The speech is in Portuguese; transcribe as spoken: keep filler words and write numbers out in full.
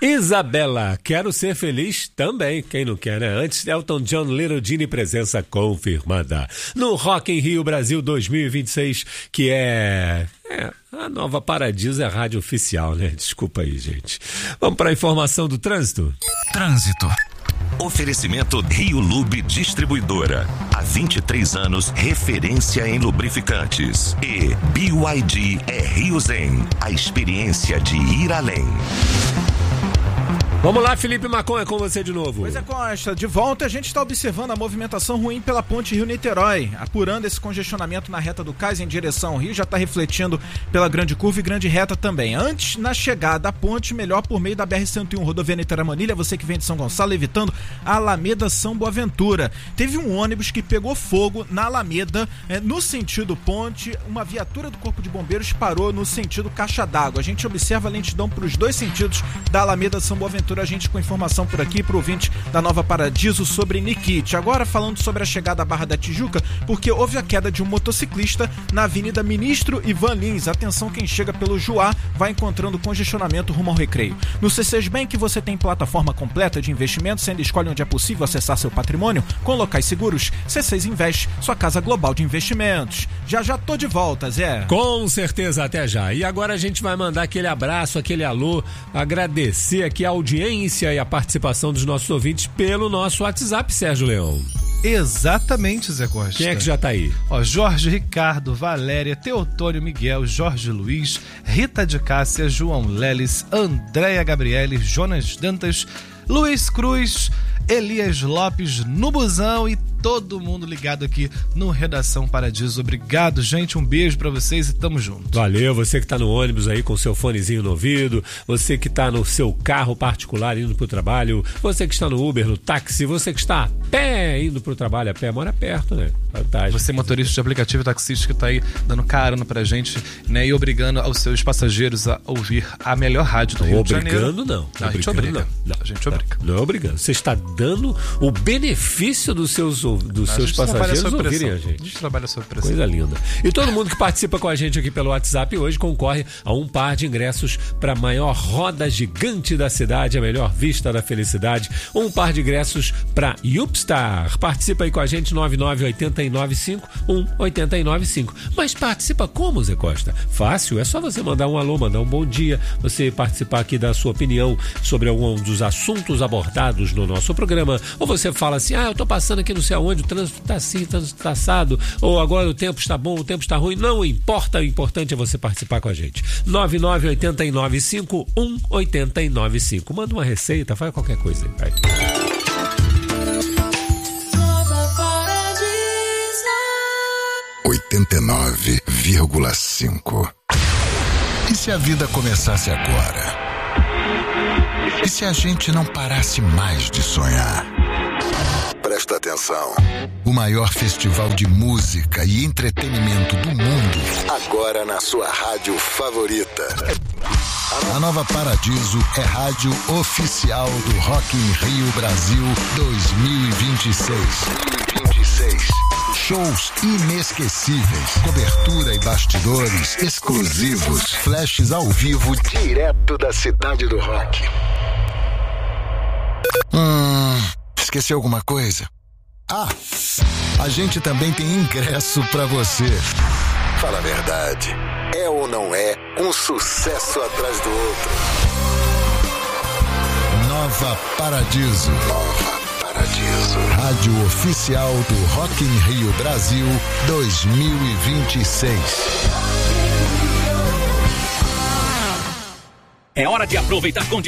Isabela, quero ser feliz também, quem não quer, né? Antes, Elton John, Little Gini, presença confirmada no Rock in Rio Brasil dois mil e vinte e seis, que é... é a nova Paradiso, é a rádio oficial, né? Desculpa aí, gente. Vamos para a informação do trânsito? Trânsito. Oferecimento Rio Lube Distribuidora. Há vinte e três anos, referência em lubrificantes. E B Y D é Rio Zen, a experiência de ir além. Vamos lá, Felipe Macon, é com você de novo. Pois é, Costa, de volta a gente está observando a movimentação ruim pela ponte Rio-Niterói, apurando esse congestionamento na reta do Cais em direção ao Rio, já está refletindo pela grande curva e grande reta também. Antes, na chegada à ponte, melhor por meio da B R cento e um, rodovia Niterói-Manilha, você que vem de São Gonçalo, evitando a Alameda São Boaventura. Teve um ônibus que pegou fogo na Alameda, é, no sentido ponte, uma viatura do Corpo de Bombeiros parou no sentido caixa d'água. A gente observa a lentidão para os dois sentidos da Alameda São Boaventura. A gente com informação por aqui pro ouvinte da Nova Paradiso sobre Nikit. Agora falando sobre a chegada à Barra da Tijuca, porque houve a queda de um motociclista na Avenida Ministro Ivan Lins. Atenção, quem chega pelo Juá vai encontrando congestionamento rumo ao Recreio. No C seis Bank você tem plataforma completa de investimentos, ainda escolhe onde é possível acessar seu patrimônio com locais seguros. C seis Invest, sua casa global de investimentos. Já já tô de volta, Zé. Com certeza, até já. E agora a gente vai mandar aquele abraço, aquele alô, agradecer aqui a audiência e a participação dos nossos ouvintes pelo nosso WhatsApp, Sérgio Leão. Exatamente, Zé Costa. Quem é que já tá aí? Ó, Jorge Ricardo, Valéria, Teotônio Miguel, Jorge Luiz, Rita de Cássia, João Leles, Andréia Gabriele, Jonas Dantas, Luiz Cruz, Elias Lopes no busão e todo mundo ligado aqui no Redação Paradiso. Obrigado, gente, um beijo pra vocês e tamo junto. Valeu, você que tá no ônibus aí com seu fonezinho no ouvido, você que tá no seu carro particular indo pro trabalho, você que está no Uber, no táxi, você que está a pé indo pro trabalho, a pé mora perto, né? Fantástico. Você motorista de aplicativo e taxista que tá aí dando carona pra gente, né, e obrigando aos seus passageiros a ouvir a melhor rádio do Rio de Janeiro. Obrigando não. Não, a gente obriga. Não. A gente obriga. Não, não é obrigando. Você está dando o benefício dos seus dos seus passageiros ouvirem a gente. A gente trabalha sob pressão. Coisa linda. E todo mundo que participa com a gente aqui pelo WhatsApp hoje concorre a um par de ingressos para a maior roda gigante da cidade, a melhor vista da felicidade. Um par de ingressos para Yupstar. Participa aí com a gente, nove nove oito nove cinco um oito nove cinco. Mas participa como, Zé Costa? Fácil, é só você mandar um alô, mandar um bom dia, você participar aqui da sua opinião sobre algum dos assuntos abordados no nosso programa, ou você fala assim, ah, eu tô passando aqui não sei aonde, o trânsito tá assim, o trânsito tá assado, ou agora o tempo está bom, o tempo está ruim, não importa, o importante é você participar com a gente. nove nove oito nove cinco um oito nove cinco. Manda uma receita, faz qualquer coisa aí, vai. oitenta e nove vírgula cinco. E se a vida começasse agora? E se a gente não parasse mais de sonhar? Presta atenção. O maior festival de música e entretenimento do mundo, agora na sua rádio favorita. A Nova Paradiso é rádio oficial do Rock in Rio Brasil dois mil e vinte e seis. Shows inesquecíveis, cobertura e bastidores exclusivos, flashes ao vivo direto da cidade do rock. Hum, esqueci alguma coisa? Ah, a gente também tem ingresso pra você. Fala a verdade, é ou não é um sucesso atrás do outro? Nova Paradiso. Nova Paradiso. Rádio oficial do Rock in Rio Brasil dois mil e vinte e seis. É hora de aproveitar com